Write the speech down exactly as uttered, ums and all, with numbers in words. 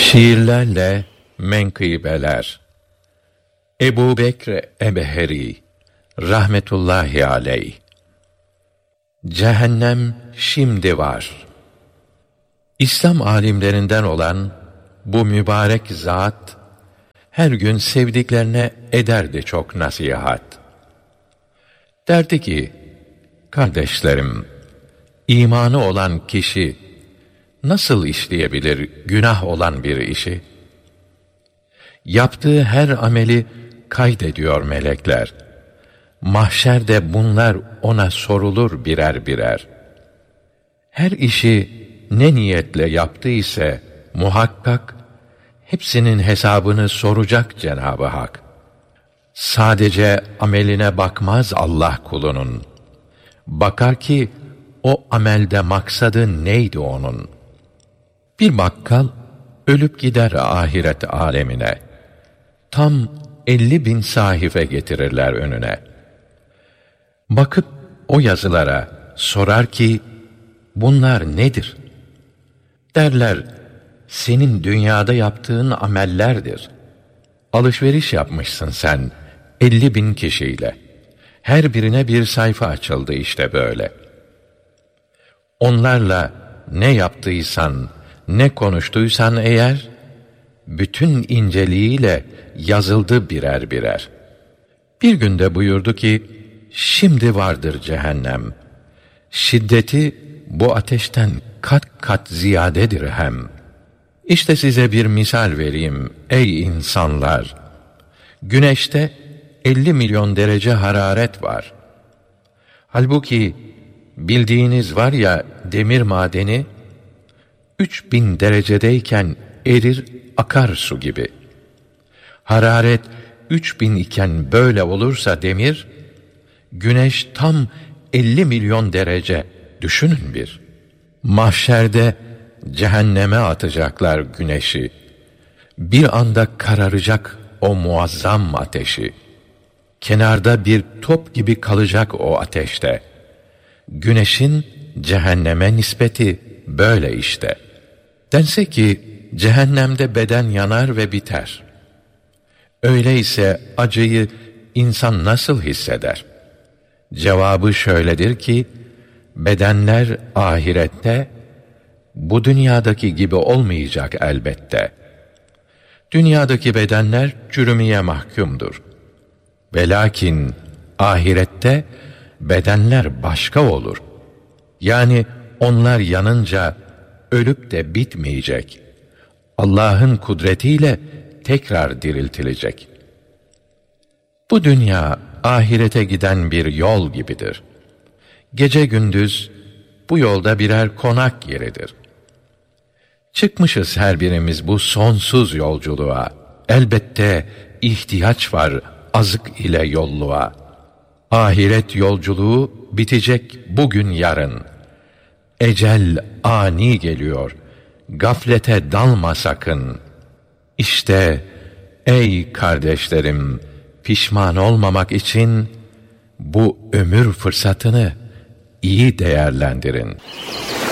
Şiirlerle menkıbeler. Ebu Bekr Ebeheri rahmetullahi aleyh. Cehennem şimdi var. İslam alimlerinden olan bu mübarek zat her gün sevdiklerine ederdi çok nasihat. Derdi ki: kardeşlerim, imanı olan kişi nasıl işleyebilir günah olan bir işi? Yaptığı her ameli kaydediyor melekler. Mahşerde bunlar ona sorulur birer birer. Her işi ne niyetle yaptıysa muhakkak hepsinin hesabını soracak Cenab-ı Hak. Sadece ameline bakmaz Allah kulunun. Bakar ki o amelde maksadı neydi onun? Bir bakkal ölüp gider ahiret alemine. Tam elli bin sahife getirirler önüne. Bakıp o yazılara sorar ki, bunlar nedir? Derler, senin dünyada yaptığın amellerdir. Alışveriş yapmışsın sen elli bin kişiyle. Her birine bir sayfa açıldı işte böyle. Onlarla ne yaptıysan, ne konuştuysan eğer, bütün inceliğiyle yazıldı birer birer. Bir günde buyurdu ki, şimdi vardır cehennem. Şiddeti bu ateşten kat kat ziyadedir hem. İşte size bir misal vereyim ey insanlar. Güneşte elli milyon derece hararet var. Halbuki bildiğiniz var ya demir madeni, üç bin derecedeyken erir akar su gibi. Hararet üç bin iken böyle olursa demir, güneş tam elli milyon derece, düşünün bir. Mahşerde cehenneme atacaklar güneşi. Bir anda kararacak o muazzam ateşi. Kenarda bir top gibi kalacak o ateşte. Güneşin cehenneme nispeti böyle işte. Dense ki cehennemde beden yanar ve biter. Öyleyse acıyı insan nasıl hisseder? Cevabı şöyledir ki, bedenler ahirette bu dünyadaki gibi olmayacak elbette. Dünyadaki bedenler çürümeye mahkumdur. Ve lakin ahirette bedenler başka olur. Yani onlar yanınca ölüp de bitmeyecek. Allah'ın kudretiyle tekrar diriltilecek. Bu dünya ahirete giden bir yol gibidir. Gece gündüz bu yolda birer konak yeridir. Çıkmışız her birimiz bu sonsuz yolculuğa. Elbette ihtiyaç var azık ile yolluğa. Ahiret yolculuğu bitecek bugün yarın. Ecel ani geliyor. Gaflete dalma sakın. İşte ey kardeşlerim, pişman olmamak için bu ömür fırsatını iyi değerlendirin.